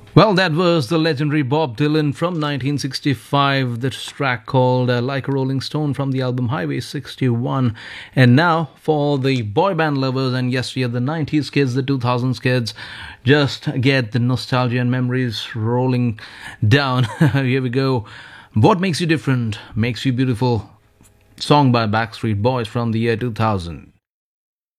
Well, that was the legendary Bob Dylan from 1965. The track called Like a Rolling Stone from the album Highway 61. And now, for the boy band lovers, and yes, we are the 90s kids, the 2000s kids, just get the nostalgia and memories rolling down. Here we go. What makes you different, makes you beautiful. Song by Backstreet Boys from the year 2000.